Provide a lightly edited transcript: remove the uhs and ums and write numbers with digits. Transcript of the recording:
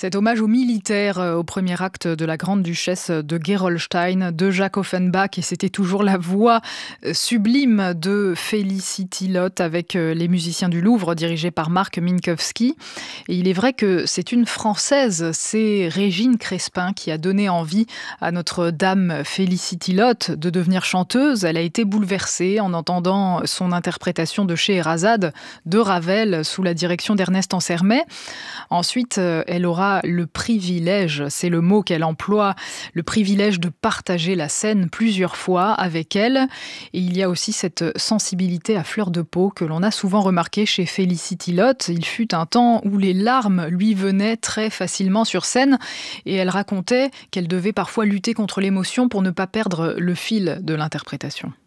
Cet hommage aux militaires au premier acte de la Grande Duchesse de Gerolstein de Jacques Offenbach, et c'était toujours la voix sublime de Felicity Lott avec les musiciens du Louvre dirigés par Marc Minkowski. Et il est vrai que c'est une Française, c'est Régine Crespin qui a donné envie à notre dame Felicity Lott de devenir chanteuse. Elle a été bouleversée en entendant son interprétation de Scheherazade de Ravel sous la direction d'Ernest Ansermet. Ensuite, elle aura le privilège, c'est le mot qu'elle emploie, le privilège de partager la scène plusieurs fois avec elle. Et il y a aussi cette sensibilité à fleur de peau que l'on a souvent remarquée chez Felicity Lott. Il fut un temps où les larmes lui venaient très facilement sur scène et elle racontait qu'elle devait parfois lutter contre l'émotion pour ne pas perdre le fil de l'interprétation.